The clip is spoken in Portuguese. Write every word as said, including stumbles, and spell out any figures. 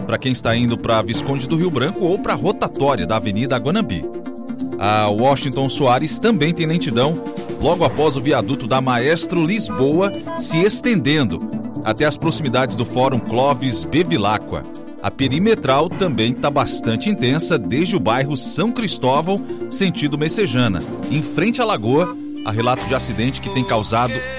para quem está indo para Visconde do Rio Branco ou para a rotatória da Avenida Guanambi. A Washington Soares também tem lentidão logo após o viaduto da Maestro Lisboa se estendendo até as proximidades do Fórum Clóvis Bevilacqua. A perimetral também está bastante intensa desde o bairro São Cristóvão, sentido Messejana. Em frente à Lagoa, há relato de acidente que tem causado